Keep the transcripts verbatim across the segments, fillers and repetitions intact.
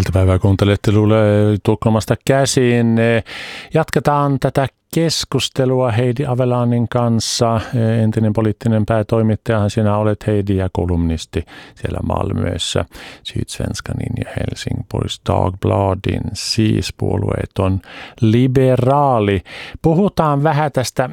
Iltapäivää kuuntelette Luule Tukholmasta käsin. Jatketaan tätä keskustelua Heidi Avelaanin kanssa. Entinen poliittinen päätoimittajahan sinä olet, Heidi, ja kolumnisti siellä Malmössä, Sydsvenskanin ja Helsingborgs Dagbladin, siis puolueeton liberaali. Puhutaan vähän tästä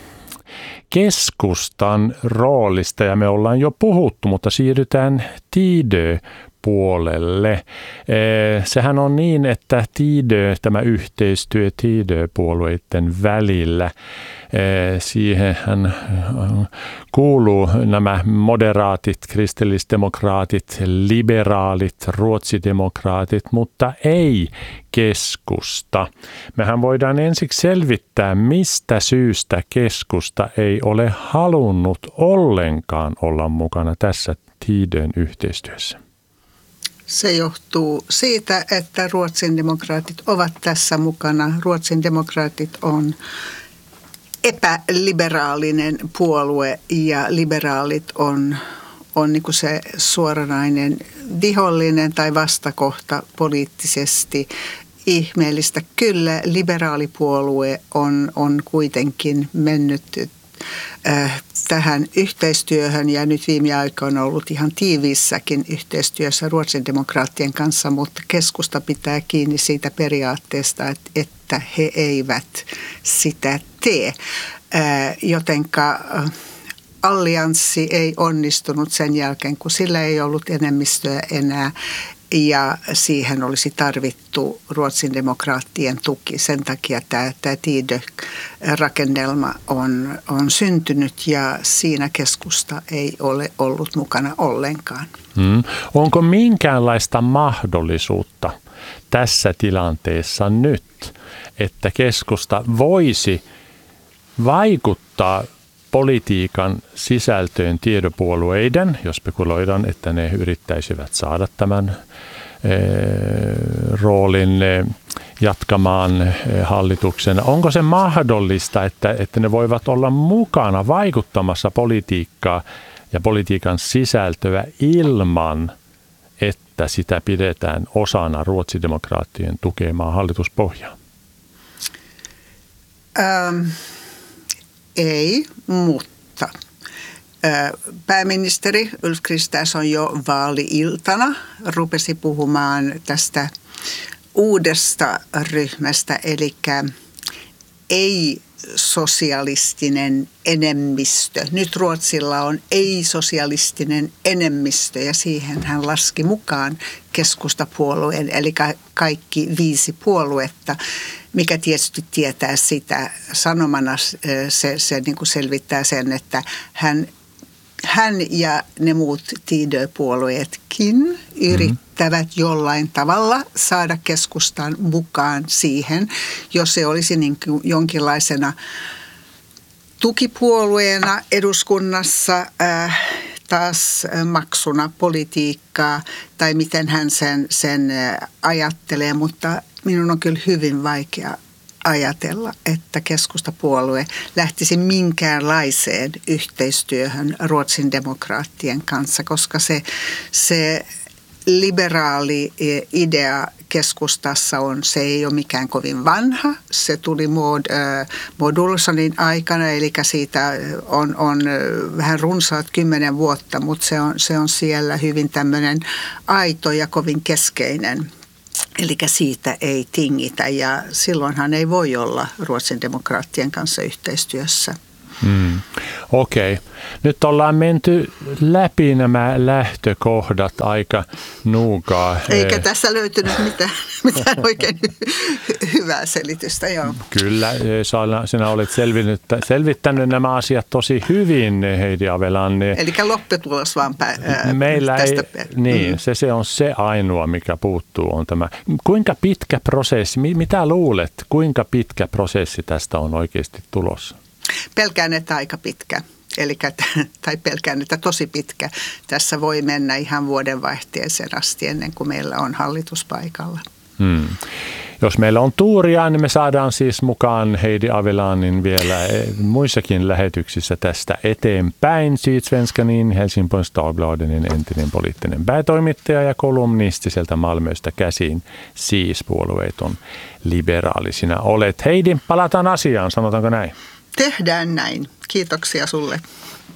keskustan roolista, ja me ollaan jo puhuttu, mutta siirrytään Tidö puolelle. Sehän on niin, että Tidö, tämä yhteistyö Tidö-puolueiden välillä, siihenhän kuuluu nämä moderaatit, kristillisdemokraatit, liberaalit, ruotsidemokraatit, mutta ei keskusta. Mehän voidaan ensiksi selvittää, mistä syystä keskusta ei ole halunnut ollenkaan olla mukana tässä Tidön yhteistyössä. Se johtuu siitä, että Ruotsin demokraatit ovat tässä mukana. Ruotsin demokraatit on epäliberaalinen puolue ja liberaalit on, on niin kuin se suoranainen vihollinen tai vastakohta poliittisesti. Ihmeellistä kyllä, liberaalipuolue on, on kuitenkin mennyt äh, tähän yhteistyöhön ja nyt viime aikoina on ollut ihan tiiviissäkin yhteistyössä Ruotsin demokraattien kanssa, mutta keskusta pitää kiinni siitä periaatteesta, että, että he eivät sitä tee, äh, jotenka allianssi ei onnistunut sen jälkeen, kun sillä ei ollut enemmistöä enää. Ja siihen olisi tarvittu Ruotsin demokraattien tuki. Sen takia tämä, tämä Tidö-rakennelma on, on syntynyt ja siinä keskusta ei ole ollut mukana ollenkaan. Hmm. Onko minkäänlaista mahdollisuutta tässä tilanteessa nyt, että keskusta voisi vaikuttaa politiikan sisältöön tiedopuolueiden, jos spekuloidaan, että ne yrittäisivät saada tämän e, roolin e, jatkamaan e, hallituksen. Onko se mahdollista, että, että ne voivat olla mukana vaikuttamassa politiikkaa ja politiikan sisältöä ilman, että sitä pidetään osana ruotsidemokraattien tukemaa hallituspohjaa? Ähm. Ei, mutta pääministeri Ulf Kristersson jo vaali-iltana rupesi puhumaan tästä uudesta ryhmästä, eli ei-sosialistinen enemmistö. Nyt Ruotsilla on ei-sosialistinen enemmistö ja siihen hän laski mukaan keskustapuolueen, eli kaikki viisi puoluetta. Mikä tietysti tietää sitä sanomana, se, se niin kuin selvittää sen, että hän, hän ja ne muut Tidö-puolueetkin yrittävät jollain tavalla saada keskustan mukaan siihen, jos se olisi niin kuin jonkinlaisena tukipuolueena eduskunnassa äh, taas maksuna politiikkaa tai miten hän sen, sen ajattelee, mutta minun on kyllä hyvin vaikea ajatella, että keskustapuolue lähtisi minkäänlaiseen yhteistyöhön Ruotsin demokraattien kanssa, koska se, se liberaali idea keskustassa on, se ei ole mikään kovin vanha. Se tuli Maud, äh, Maud Olofssonin aikana, eli siitä on, on vähän runsaat kymmenen vuotta, mutta se on, se on siellä hyvin tämmöinen aito ja kovin keskeinen. Eli siitä ei tingitä ja silloinhan ei voi olla Ruotsin demokraattien kanssa yhteistyössä. Hmm. Okei. Okay. Nyt ollaan menty läpi nämä lähtökohdat aika nuukaa. Eikä tässä löytynyt mitään, mitään oikein hyvää selitystä. Joo. Kyllä, sinä olet selvittänyt nämä asiat tosi hyvin, Heidi Avelaan. Eli lopputulos vaan pä- Meillä tästä. Ei, niin, se, se on se ainoa, mikä puuttuu, on tämä. Kuinka pitkä prosessi, mitä luulet, kuinka pitkä prosessi tästä on oikeasti tulossa? Pelkään, että aika pitkä, eli, tai pelkään, että tosi pitkä. Tässä voi mennä ihan vuodenvaihteeseen asti ennen kuin meillä on hallitus paikalla. Hmm. jos meillä on tuuria, niin me saadaan siis mukaan Heidi Avilanin vielä muissakin lähetyksissä tästä eteenpäin. Sydsvenskanin, Helsingborgs Dagbladenin entinen poliittinen päätoimittaja ja kolumnisti sieltä Malmöstä käsin, siis puolueeton liberaalisina olet. Heidi, palataan asiaan, sanotaanko näin? Tehdään näin. Kiitoksia sulle.